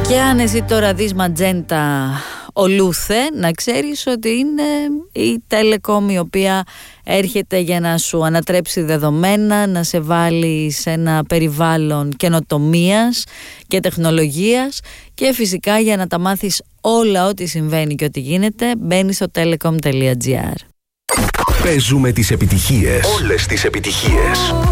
Και αν εσύ τώρα δεις Ματζέντα Ολούθε, να ξέρεις ότι είναι η Telecom η οποία έρχεται για να σου ανατρέψει δεδομένα, να σε βάλει σε ένα περιβάλλον καινοτομίας και τεχνολογίας, και φυσικά για να τα μάθεις όλα ό,τι συμβαίνει και ό,τι γίνεται, μπαίνεις στο telecom.gr. Παίζουμε τις επιτυχίες. Όλες τις επιτυχίες.